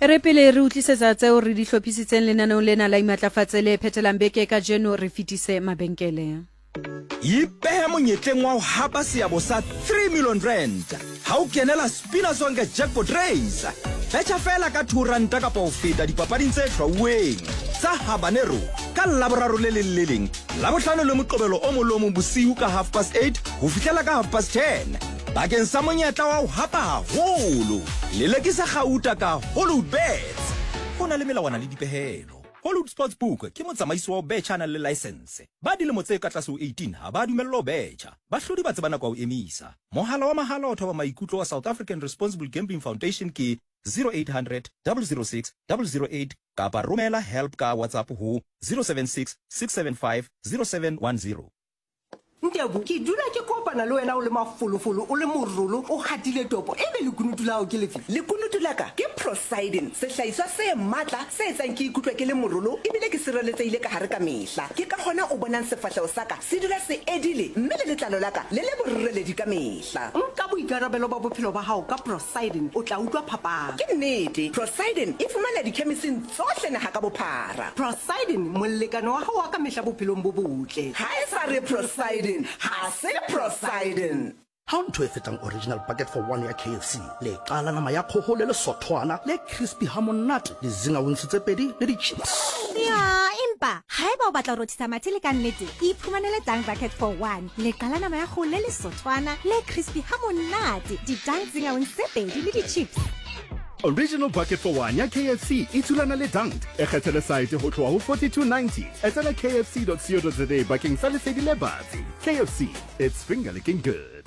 Re pele re utlisetsa tseo re di hlophisitseng lenaneo lena la imatlafatse le phetelang beke ka jeno re fitise mabenkele. Ipehe monyetleng wa ho hapa seabo sa 3 million rand. Ha o kenela Spina Sonke Jackpot Race. Betcha fela ka R2 kapa ho feta dipapading tse hlwauweng. Tsa Habanero ka Laboraro le leng. Labohlano le Moqebelo o molomo bosiu ka 8:30 ho fihlela ka 10:30. Bakeng sa monyetla wa ho hapa haholo. Lelekisa Gauta ka Hollywood Bets. Hona le melawana le dipehelo. Hollywood Sportsbook ke motsamaisi wa betcha na le license. Ba dilemo tse ka tlase ho 18 ha ba dumellwa ho betcha. Bahlodi ba tsebana kwa ho emisa. Mohala wa mahala o thoba maikutlo wa South African Responsible Gambling Foundation ke 0800 006 008 kapa romela help ka WhatsApp ho 076 675 0710. Ndiabu ke dula ke kopana le wena o le mafolofolo o le morolo o hatile topo ebe le kunutu la o ke lefi le kunutu la ka ke Prosidin se hlaiswa se matla se etsang ke ikutlwa ke le morolo ebile ke sireletsehile ka hare ka mehla ke ka gona o bonang sefahlego sa ka se dula se edile mme le letlalo la ka le le borreledi ka mehla nka boikarabelo ba bophelo ba hao ka Prosidin o tla utlwa phapang ke nnete Prosidin e fumana di-chemistry tsohle naha ka bophara Prosidin molekano wa hao wa ka mehla bophelong bo botle ha e sa re Prosidin ha se Prosidin. Ha ntho e fetang original bucket for 1 ya KFC le qala nama ya khoho le sothwana le crispy hamonate le zinga winsitse pedi le di chips ya impa ha eba o batla ho rothisa mathele ka nnete iphumanele tang bucket for 1 le qala nama ya khoho le sothwana le crispy hamonate di tang zinga winsitse pedi le di chips. Original bucket for 1 ya KFC itulana le dang e kgethele site ho tloha ho 42.90 etela kfc.co.za bakeng sa lesedi le batsi. KFC, it's finger licking good.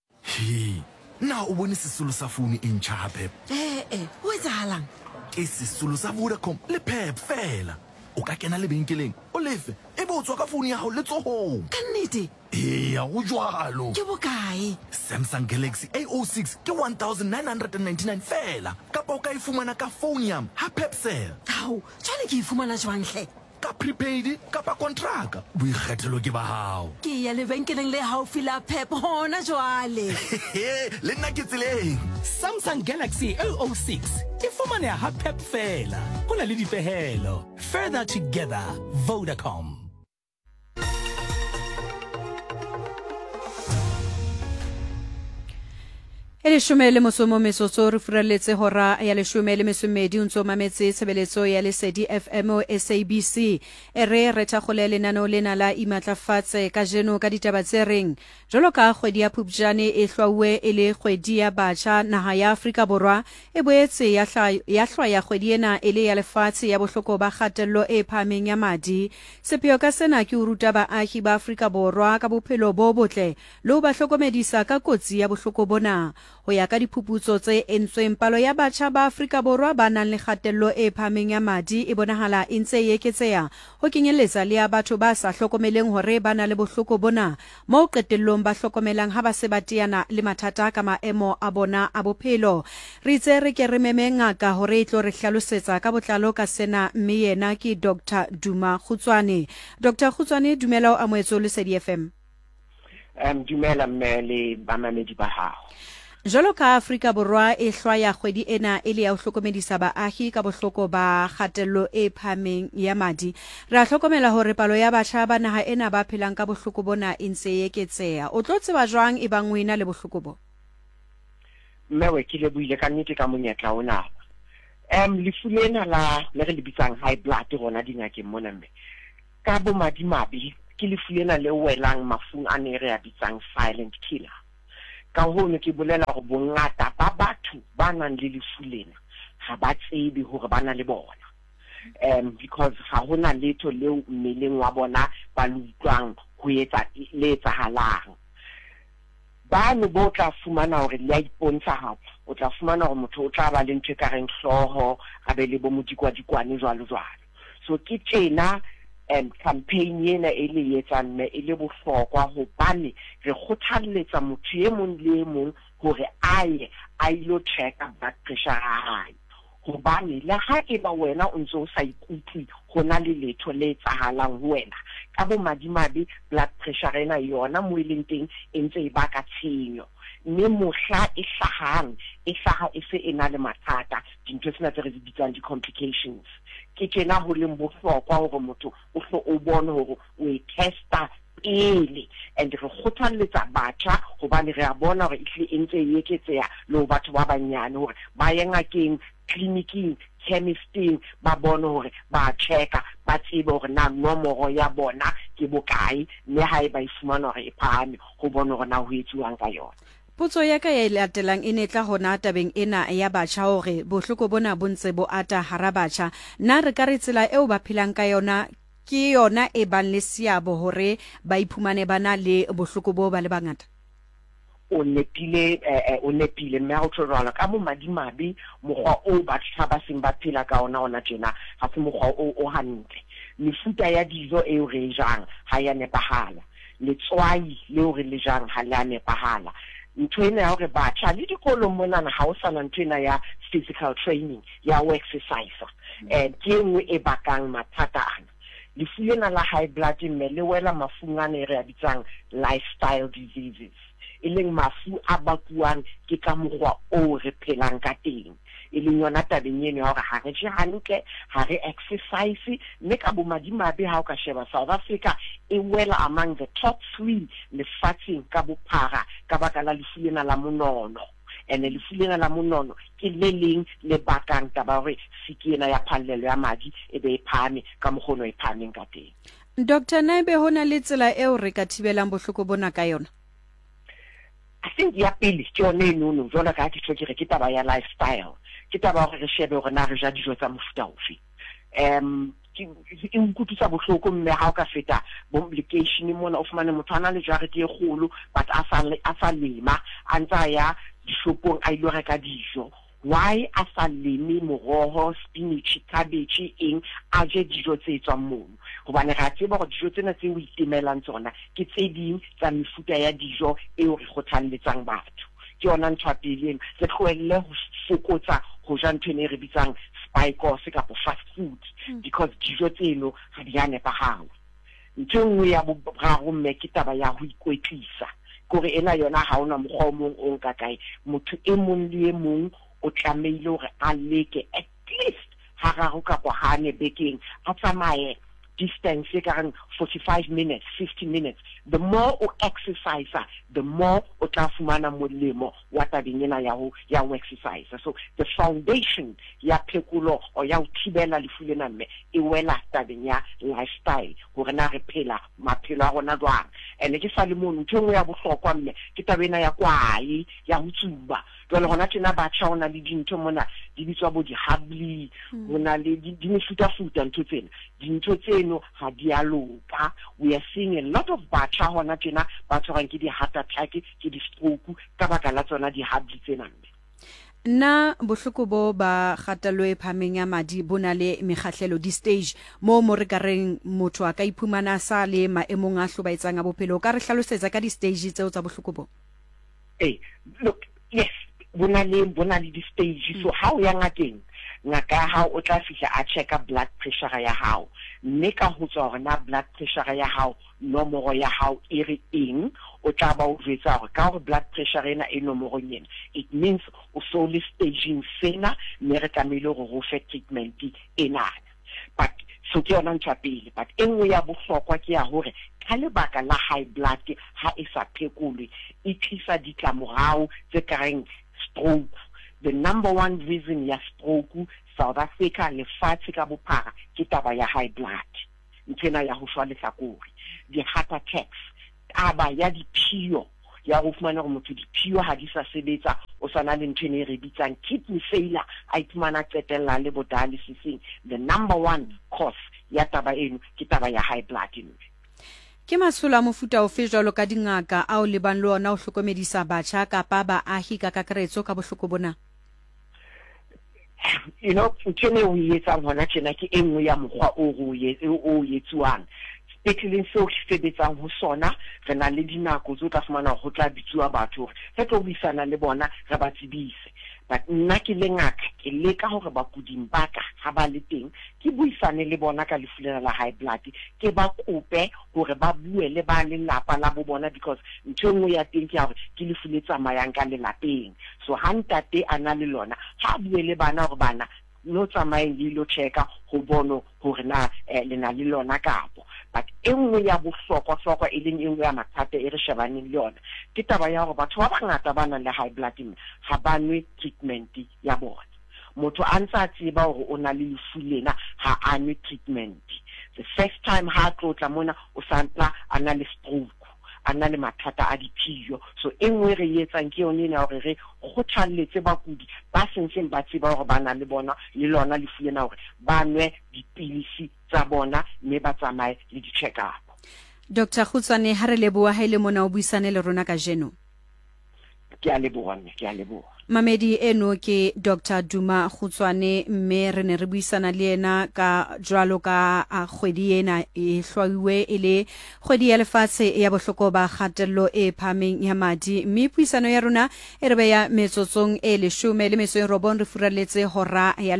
Na o bone sesolo sa phone e ntjha hape. O etsahalang? Ke sesolo sa Vodacom le Pep fela. O ka kena lebenkeleng o lefe e bo tswa ka phone ya hao le tsohong. Ka nnete? Ya o jwalo. Ke bokae? Samsung Galaxy A06 ke 1999 fela. Kapa o ka ifumana ka phone yam ha Pep sale. Hao, jwale ke ifumana jwang hle? Ka prepaid kapa contract boikgethelo ke ba hao. Ke ya lebenkeleng le haufi la Pep hona jwale. Le nna ke tseleng. Samsung Galaxy A06 e fumaneha ha Pep fela. Ho na le dipehelo. Further together, Vodacom. Ele shumele mosomo mesotso re furaletse hora ya le shumele mesumedi untso mametse tshebeletso ya lesedi FM SABC ere re thakgolele nano lena la imatlafatse ka jeno ka ditaba tse reng jolo ka kgwedi ya Phupjane e hlwauwe ele kgwedi ya batjha naha ya Afrika Borwa e boetse ya hlwa ya kgwedi ena ele ya lefatshe ya bohloko ba kgatello e phameng ya madi sepheo ka sena ke ho ruta baahi ba Afrika Borwa ka bophelo bo botle le ho ba hlokomedisa ka kotsi ya bohloko bona. Ho ya ka diphuputso tse entsweng palo ya batjha ba Afrika Borwa ba nang le kgatello e phameng ya madi e bonahala e ntse e eketseha ho kenyeletsa le ya batho ba sa hlokomeleng hore ba na le bohloko bona moo qetellong ba hlokomelang ha ba se ba teana le mathata ka maemo a bona a bophelo re itse re ke re meme ngaka hore e tlo re hlalosetsa ka botlalo ka sena mme yena ke Dr. Duma Khutswane. Dr. Khutswane, dumela o amoetso le SABC FM. Dumela mmele ba mamedi ba hao. Jolo ka Afrika Borwa e hlwa ya kgwedi ena ele ya ho hlokomedisa baahi ka bohloko ba kgatello e phameng ya madi. Re a hlokomela hore palo ya batjha ba naha ena ba phelang ka bohloko bona e ntse e eketseha. O tlo tseba jwang e bang o ena le bohloko bo? Mmewe ke le buile ka nnete ka monyetla ona. Lefu lena la le re le bitsang high blood rona dingakeng mona mme. Ka bo madimabe ke lefu lena le welang mafung a ne re a bitsang silent killer. Ka hono ke bolela hore bongata ba batho ba nang le lefu lena ha ba tsebe hore ba na le bona because ha hona letho leo mmeleng wa bona ba lutlwang ho etsa le etsahalang bano bo tla fumana hore le a ipontsha hape o tla fumana hore motho o tla ba le ntwe ka reng hloho a be le bo modikwadikwane jwalo jwalo so ke tjena campaign yena e le etsang e le bohlokwa hobane re kgothalletsa motho e mong le e mong hore aye a ilo checka blood pressure ya hae hobane le ha e ba wena o ntse o sa ikutlwe hona le letho le etsahalang ho wena ka bo madimabe blood pressure ena yona mo e leng teng e ntse e baka tshenyo mme mohla e hlaha e se ena le mathata dintho tsena tse re di bitsang di-complications ke tjena ho leng bohlokwa hore motho o bone hore o e testa pele and re kgothaletsa batjha hobane re a bona hore ehle e ntse e eketseha le ho batho ba banyane hore ba ye ngakeng clinicing chemisting ba bone hore ba checka ba tsebe hore na nomoro ya bona ke bokae mme ha e ba ifumana hore e phahame go bona hore na ho etsuwang ka yona. Potso ya ka ya latelang e netla hona tabeng ena ya batjha hore bohloko bona bontse bo ata hara batjha na re ka re tsela eo ba phelang ka yona ke yona e bang le seabo hore ba iphumane bana le bohloko bo ba le bangata. O nepile mme ha o tshwarwa ka mo madimabe mokgwa o batjha ba seng ba phela ka ona tjena ha se mokgwa o hantle. Mefuta ya dijo e re jang ha ya nepahala letswai leo re le jang ha la nepahala ntho ena ya hore batjha le dikolong mona ha o sana ntho ena ya physical training ya ho exercise ke nngwe e bakang mathata ana. Lefu lena la high blood mme le wela mafungane re a bitsang lifestyle diseases e leng mafu a bakuwang ke ka mokgwa o re phelang ka teng e leng yona tabeng eno ya hore ha re je hantle ha re exercise mme ka bomadimabe ha o ka sheba South Africa e wela among the top 3 lefatsheng ka bophara ka baka la lefu lena la monono ene lefu lena la monono ke le leng le bakang taba hore sikena ya phallelo ya madi e be e phame ka mogolo e phameng ka teng. Dr. Naibe hona le tsela eo re ka thibelang bohloko bona ka yona? I think ya pele ke yone eno jona ka ditho ke re ke taba ya lifestyle ke taba hore re shebe hore na re ja dijo tsa mofuta ofe ke nkutisa bohloko mme ha o ka feta complication mona o fumane motho ana le jarete e kgolo but a sa lema a ntsa ya dishopong a ile reka dijo why a sa leme moroho spinach cabbage eng a je dijo tse tswang mono hobane ra tseba hore dijo tsena tse o itemelang tsona ke tse ding tsa mefuta ya dijo eo re kgothalletsang batho ke yona ntho ya pele se tlohelle ho fokotsa ho ja ntho ene re bitsang spike kapo fast food because dijo tseno ha di a nepahala. Ntho nngwe ya boraro mme ke taba ya ho ikwetlisa kore ena yona ha ona mokgwa o mong o nka kae motho e mong le e mong o tlameile hore a leke at least hararo kapo hane bekeng a tsamaye distance e kareng 45 minutes 50 minutes. The more o exercise the more o tla fumana molemo wa tabeng ena ya ho exercise. So the foundation ya phekolo o ya ho thibela lefu lena mme e wela tabeng ya lifestyle hore na re phela maphelo a rona jwang ene ke sa le mono ntho nngwe ya bohlokwa mme ke tabena ya kwai ya ho tsuba jwale hona tjena batjha hona le dintho mona di bitswa bo di-habli hona le di mefuta-futa dintho tseno ha di a loka. We are seeing a lot of batjha hona tjena ba tshwarang ke di-heart attack ke di-stroke ka baka la tsona di-habli tsena. Na bohloko bo ba kgatalo e phameng ya madi bona le mekgahlelo di-stage mo re ka reng motho a ka iphumana sa le maemong a hlobaetsang a bophelo ka re hlalosetsa ka di-stage tseo tsa bohloko bo? Look, yes, bona le di-stage so ha o ya ngakeng ngaka ya hao o tla fihla a checka blood pressure ya hao mme ka ho tswa hore na blood pressure ya hao nomoro ya hao e re eng o tla ba o jwetsa hore ka hore blood pressure ena e nomorong ena it means o so le staging sena mme re tlamehile hore o fe treatment ena but so ke yona ntho pele but engwe ya bohlokwa ke ya hore ka lebaka la high blood ha e sa phekolwe e tlisa ditlamorao tse kareng stroke. The number one reason ya stroke South Africa lefatshe ka bophara ke taba ya high blood ntena ya ho shwa lehlakore di-heart attacks taba ya diphio ya ho fumana hore motho diphio ha di sa sebetsa o sana le ntho e re bitsang kidney failure a iphumana qetella le bo dialysis. The number one cause ya taba eno ke taba ya high blood eno. Ke masola mofuta o fe jwalo ka dingaka ao le ban le ona o hlokomedisa batjha kapa baahi ka kakaretso ka bohloko bona? You know, ntene o yetsang hona tjena ke engwe ya mokgwa o yetsuwang sepetleleng seo ke sebetsang ho sona re na le dinako tse o tla fumana ho tla bitsuwa batho re tlo buisana le bona re ba tsebise but nna ke le ngaka ke leka hore bakuding ba ka ha ba le teng ke buisane le bona ka lefu lena la high blood ke ba kope hore ba bue le ba lelapa la bo bona because ntho engwe ya teng ke ya hore ke lefu le tsamayang ka lelapeng so ha ntate a na le lona ha bue le bana hore bana no tsamayeng le lo checka ho bono hore na le na le lona kapo but engwe ya bohlokwa e leng engwe ya mathata e re shebaneng le yona ke taba ya hore batho ba bangata ba nang le high blood ha ba nwe treatment ya bona motho a ntse a tseba hore o na le lefu lena ha a nwe treatment the first time ha tlotla mona o santla a na le stroke a na le mathata a diphiyo so engwe re etsang ke yone na hore re kgothalletse bakudi ba sentseng ba tseba hore ba na le bona le lona lefu lena hore ba nwe dipilisi tsa bona mme ba tsamaye le di-check up. Dr. Khutswane ha re leboha ha ile mona o buisane le rona ka jeno. Ke a leboha. Mamedi eno ke Dr. Duma Khutswane mme re ne re buisana le ena ka jwalo ka a kgwedi ena e hlwaiwe ile kgwedi ya lefatshe ya bohloko ba kgatello e phameng ya madi mme puisano ya rona e re beya metsotsong e 19 re furalletse hora ya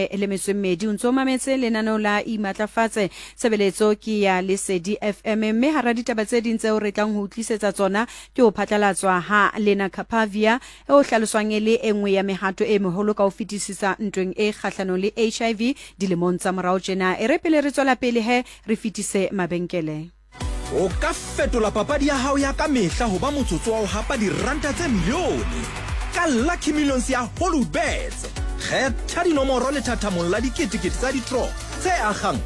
12 ntso mametse lenano la imatlafatse sebeletso ke ya Lesedi FM mme hara ditaba tse ding tseo re tlang ho tlisetsa tsona ke ho phatlalatswa ha Lena Kapavia e o hlaloswang le engwe ya mehato e moholo ka ho fetisisa ntweng e kgahlano le HIV dilemong tsa morao tjena e re pele re tswela pele he re fetise mabenkele. O ka fetola papadi ya hao ya ka mehla ho ba motsotso wa ho hapa diranta tse milione ka Lucky Millions ya Hollywoodbets. Kgetha dinomoro le thathamong la diketekete tsa di-draw tse akgang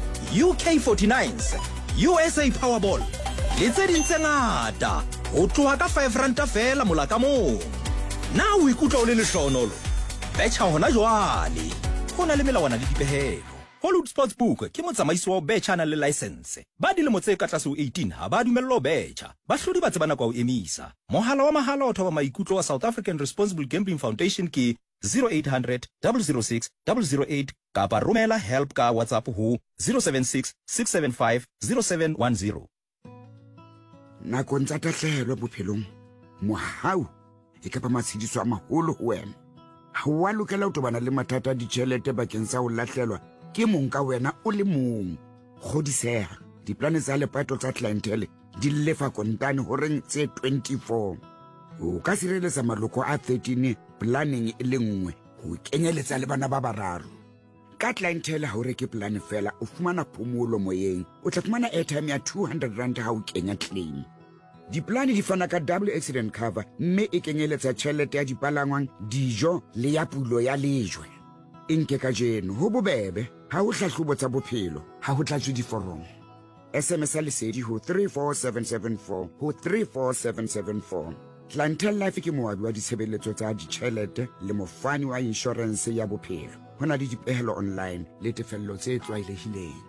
UK49s, USA Powerball le tse ding tse ngata ho tloha ka 5 ranta fela mola ka mong. Na o ikutlwa o le lehlohonolo betjha hona jwale ho na le melawana le dipehelo. Hollywood Sportsbook ke motsamaisi wa betjha na le license ba dilemo tse ka tlase ho 18 ha ba dumellwa betjha bahlodi ba tsebana kwa ho emisa. Mohala wa mahala o thoba maikutlo wa South African Responsible Gambling Foundation ke 0800 006 008 kapa romela help ka WhatsApp ho 076 675 0710. Nakong tsa tahlehelo bophelong mohau e ka ba matshidiso a maholo ho wena ha wa lokela ho tobana le mathata a ditjhelete bakeng sa ho lahlelwa ke mong ka wena o le mong kgodiseha diplane tsa lepato tsa clientele di lefa kontane ho reng tse 24 o ka sireletsa maloko a 13 planning e le nngwe ho kenyeletsa le bana ba bararo ka clientele ha o reke plan fela o fumana phomolo moyeng o tla fumana airtime ya 200 rand ha o kenya claim. Diplane di fana ka double accident cover mme e kenyeletsa tjhelete ya dipalangwang dijo le ya pulo ya lejwe e nke ka jeno ho bobebe ha ho hlahlobo tsa bophelo ha ho tlatswe diforomo SMS Lesedi ho 34774 ho 34774 Clientele Life ke moabi wa ditshebeletso tsa ditjhelete le mofani wa insurance ya bophelo hona le dipehelo online le tefello tse tlwaelehileng.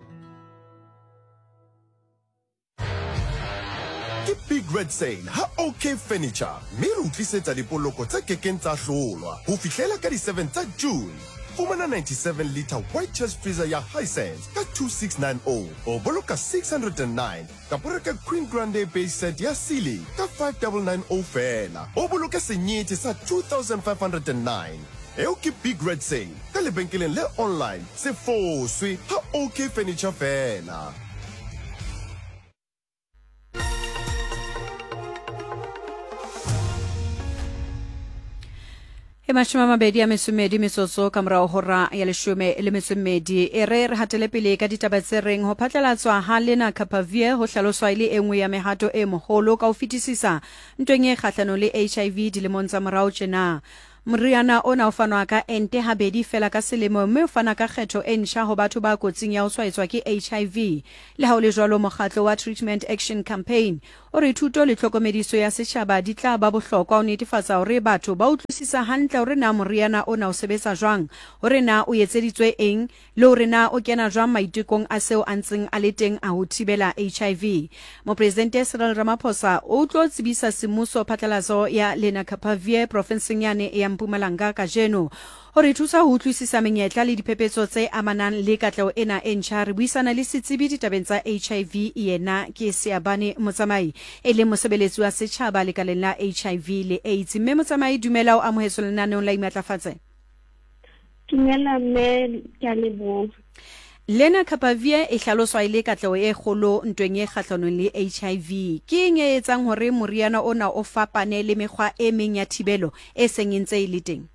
Big Red Sale ha OK Furniture mme re utlwisetsa dipoloko tse kekeng tsa hlolwa ho fihlela ka di 7 tsa June. Fumana 97 litre white chest freezer ya Hisense ka 2690 o boloka 609 ka reka Queen Grande base set ya Sealy ka 5990 fela o boloka senyete sa 2509. Eo ke Big Red Sale ka lebenkeleng le online se foswe ha OK Furniture fela. Mashima mabedi ya mesumedi mesoso ka morao hora ya 12 e re hatele pele ka ditaba tse reng ho phatlalatswa ha Lena Kapavia ho hlaloswa ile engwe ya mehato e moholo ka ho fetisisa ntweng e kgahlano le HIV dilemong tsa morao tjena. Moriana ona o fanwa ka ente habedi fela ka selemo mme o fana ka kgetho e ntjha ho batho ba kotsing ya ho tshwaetswa ke HIV le ha o le jwalo mokgatlo wa Treatment Action Campaign o re thuto le tlhokomediso ya setjhaba di tla ba bohlokwa ho netefatsa hore batho ba utlwisisa hantle hore na moriana ona o sebetsa jwang hore na o etseditswe eng le hore na o kena jwang maitekong a seo a ntseng a le teng a ho thibela HIV. Mopresidente Cyril Ramaphosa o tlo tsebisa semmuso phatlalatso ya Lena Kapavia provinseng yane ya Mpumalanga ka jeno hore thusa ho utlwisisa menyetla le diphephetso tse amanang le katleho ena e ntjha. Re buisana le setsebi ditabeng tsa HIV yena ke Seabane Motsamai e le mosebeletsi wa setjhaba lekaleng la HIV le AIDS mme Motsamai dumela o amohetswe lenanong la imatlafatse. Tumela mme ke a leboha. Lena Kapavia e hlaloswa ile katlego e kgolo ntweng e kgatlhanong le HIV. Ke eng e etsang hore moriana ona o fapane le mekgwa e meng ya thibelo e seng e ntse e le teng?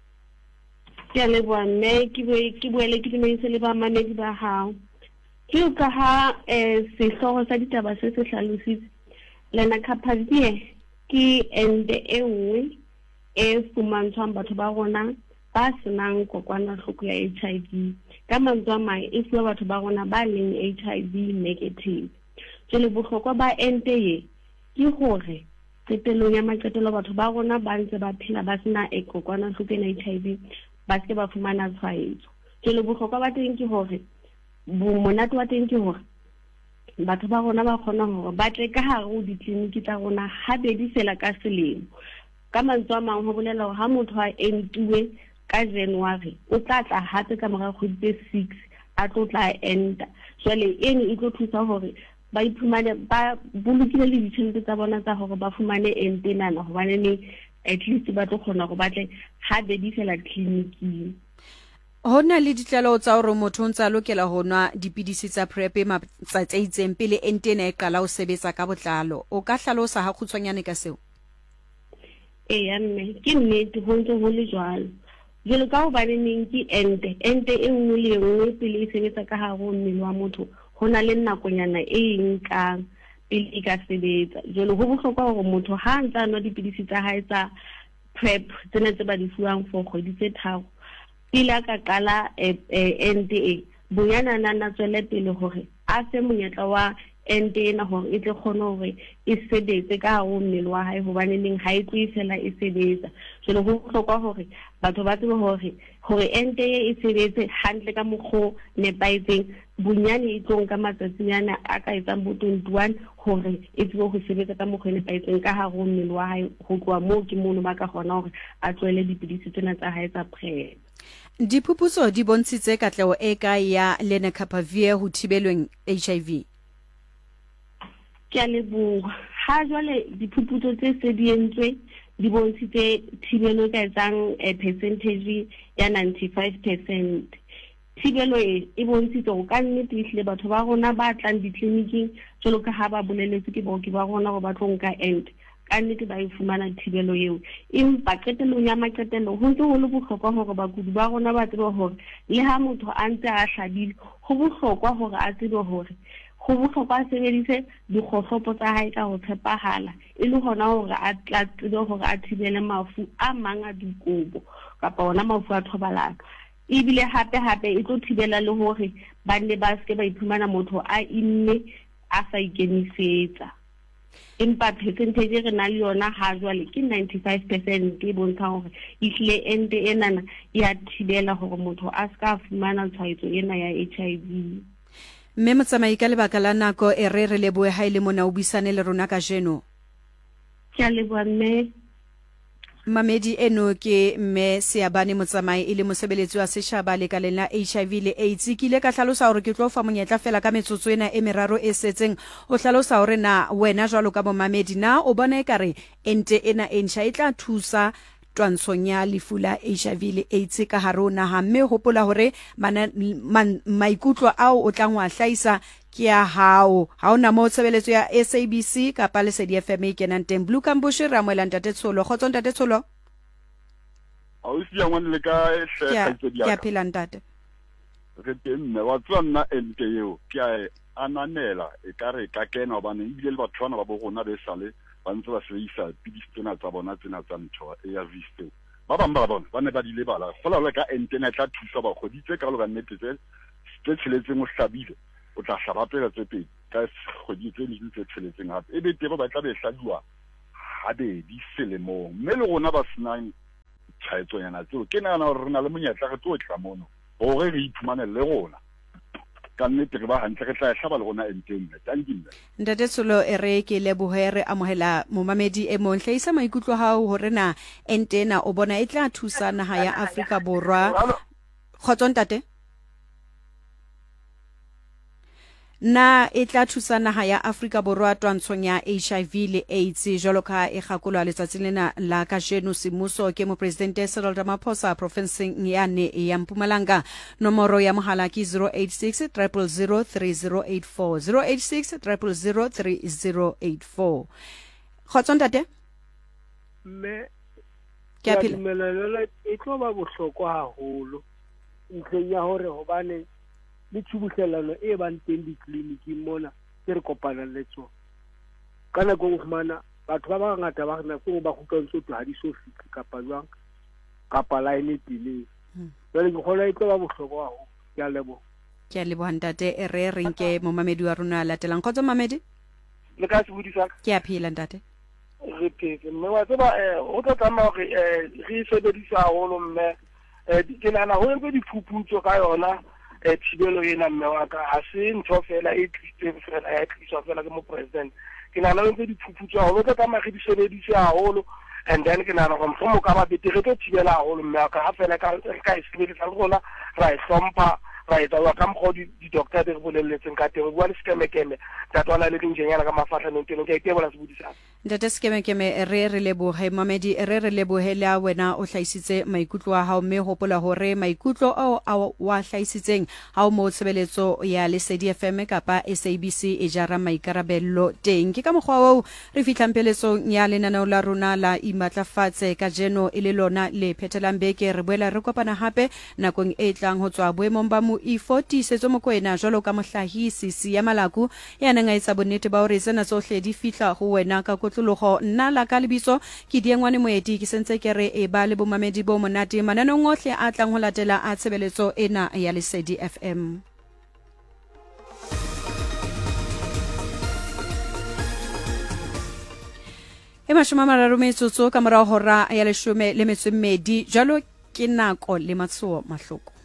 Ke a leboha mme ke boele ke dumedise le bamamedi ba hao. Ke ka ha sehloho sa ditaba se hlalositse Lena Kapavia ke ende e nngwe e fumantshwang batho ba rona ba senang kokwanahloko ya HIV. Ka mantswe a mang e fuwa batho ba rona ba leng HIV negative. Jwale bohlokwa ba ente ye ke hore qetellong ya maqetelo batho ba rona ba ntse ba phela ba sena kokwanahloko ya HIV ba se ba fumana tshwaetso. Jwale bohlokwa ba teng ke hore monate wa teng ke hore batho ba rona ba kgona hore ba tle ka hare ho ditleliniki tsa rona habedi fela ka selemo. Ka mantswe a mang ho bolela hore ha motho a entuwe ka January o tla tla hape ka mora kgwedi tse 6 a tlo tla enta. Jwale ene e tlo thusa hore ba iphumane ba bolokile le ditjhelete tsa bona tsa hore ba fumane ente nana hobane ne at least ba tlo kgona hore ba tle habedi fela tleliniking. Hona le ditlaleho tsa hore motho o ntse a lokela ho nwa dipidisi tsa PrEP matsatsi a itseng pele ente ena e qala ho sebetsa ka botlalo. O ka hlalosa ha kgutshwanyane ka seo? Eya mme ke nnete ho ntse ho le jwalo. Jwale ka hobaneng ke ente e nngwe le nngwe pele e sebetsa ka hare ho mmele wa motho ho na le nakonyana e nkang pele e ka sebetsa. Jwale ho bohlokwa hore motho ha ntse a nwa dipidisi tsa hae tsa PrEP tsena tse ba di fuwang for kgwedi tse 3 pele a ka qala ente bonyana nana tswele pele hore a se monyetla wa ente ena hore e tle kgone hore e sebetse ka hare ho mmele wa hae hobane neng ha e tlo fela e sebetsa. Jwale ho bohlokwa hore batho ba tsebe hore ente e sebetse hantle ka mokgwa nepaetseng bonyane e tlo nka matsatsinyana a ka etsang bo 21 hore e tsebe ho sebetsa ka mokgwa nepaetseng ka hare ho mmele wa hae. Ho tloha moo ke mono ba ka kgona hore a tlohele dipidisi tsena tsa hae tsa PrEP. Diphuputso di bontshitse katlego e ka ya Lena Kapavia ho thibelweng HIV. Ke a leboha. Ha jwale diphuputso tse se di entswe di bontshitse thibelo ka etsang percentage ya 95%. Thibelo e bontshitse hore ka nnete ehlile batho ba rona ba tlang ditleliniking jwalo ka ha ba boleletse ke baoki ba rona hore ba tlo nka ente ka nnete ba e fumana thibelo eo. Empa qetellong ya maqetelo ho ntse ho le bohlokwa hore bakudi ba rona ba tsebe hore le ha motho a ntse a hlabile ho bohlokwa hore a tsebe hore ho bohlokwa a sebedise dikgohlopo tsa hae ka ho tshepahala e le hona hore a tla tsebe hore a thibele mafu a mang a dikobo kapa ona mafu a thobalano. Ebile hape e tlo thibela le hore ba ne ba se ba iphumana motho a imme a sa ikemisetsa. Empa percentage re na le yona ha jwale ke 95% e bontsha hore ehlile ente enana ya thibela hore motho a ska fumana tshwaetso ena ya HIV. Mme motsamai ka lebaka la nako e re lebohe ha ile mona o buisane le rona ka jeno. Ke a leboha mme. Mamedi eno ke mme Seabane motsamai ile mosebeletsi wa setjhaba lekaleng la HIV le AIDS. Ke ile ka hlalosa hore ke tlo fa monyetla fela ka metsotso ena e meraro e setseng o hlalosa hore na wena jwalo ka bomamedi na o bona ekare ente ena ensha e tla thusa twantshong ya lefu la HIV le AIDS ka hare ho naha, mme hopola hore maikutlo ao o tlang wa hlaisa ke ya hao ha ona mo tshebeletso ya SABC kapa le Lesedi FM e kenang teng. Blue Cambush ra moela Ntate Tsholo. Khotso Ntate Tsholo. O sia ngwane le ka hlaitsedi ya ke a phela ntate. Re teng mme wa tswana ente eo ke a ananela e ka re ka kena hobane ebile le batho bana ba bo rona be sale ba ntse ba sebedisa pidisi tsena tsa bona tsena tsa ntho ya viste ba bang ba bona ba ne ba di lebala gola le ka ente na tla thusa ba goditse ka lo ka nnete tse tsheletseng o hlabile o tla hlaba pele tse pedi ka goditse le tse tsheletseng hape e be tebe ba tla be hladiwa habedi selemong mme le rona ba senang tshwaetso yana tseo ke nana re na le monyetla re tlo tla mono hore re iphumane le rona ka nnete re ba hantle re tla hlaba le rona enteng. Tankile Ntate Tsholo e re ke lebohe re amohela momamedi e mong hlaisa maikutlo hao hore na entena o bona e tla thusa naha ya Afrika Borwa. Khotso ntate. na e tla thusa naga ya Afrika Borwa twantshong ya HIV le AIDS jalo ka e gakolwa letsatsi lena la kajeno semmuso ke mopresidente Cyril Ramaphosa profenseng yane ya Mpumalanga. Nomoro ya mohala ke 086 000 3084 086 000 3084. Khotsong tate mme ke a phela melelele e tlo ba bohlokwa haholo ntleng ya hore hobane le tshubuhlelano e bang teng ditleliniking mona ke re kopanang le tsona ka nako e fumana batho ba bangata ba nako ba kgutlang ha di so fihle kapa jwang kapa line e telele jwale ke kgona e tlo ba bohlokwa haholo ke a leboha ke a leboha ntate re renke momamedi wa rona latelang khotso mamedi le ka se budisa ke a phela ntate re phetse mme wa tseba o tla tsamaya hore re sebedisa haholo mme ke nana ho ntse diphuputso ka yona thibelo ena mme wa ka ha se ntho fela e tlitseng fela ya tliswa fela ke mo president ke nana ho ntse diphuputso haholo o tla tsamaya re di sebedise haholo and then ke nana go mfo mo ka ba bete re tlo thibela haholo mme wa ka ha fela ka e sebedisa le rona ra e hlompha ra etsa wa ka mkgo di-doctor di re bolelletseng ka teng bua le sekemekeme tatwana le dingenyana ka mafatlhaneng teng ke a bola se budisang ntate sekemekeme re lebohe mamedi re lebohe la wena o hlaisitse maikutlo a hao mme hopola hore maikutlo ao wa hlaisitseng ha o mo tshebeletso ya Lesedi FM kapa SABC e jara maikarabello teng ke ka mokgwa o re fihlang peletsong ya lenaneo la rona la imatlafatse ka jeno e le lona le phethelang beke re boela re kopana hape nakong e tlang ho tswa boemong ba mo E40 setso mokoena jalo ka mohlahisi ya malaku ya nang a etsa bonnete ba hore tsena tsohle di fihla ho wena ka kotlologo nna la ka lebitso ke Diengwane Moeti ke sentse ke re e ba le bomamedi bo monate mananong ohle a tlang ho latela a tshebeletso ena ya Lesedi FM. Mashome a mararo metsotso ka morao hora ya 12 jalo ke nako le matsoho mahloko.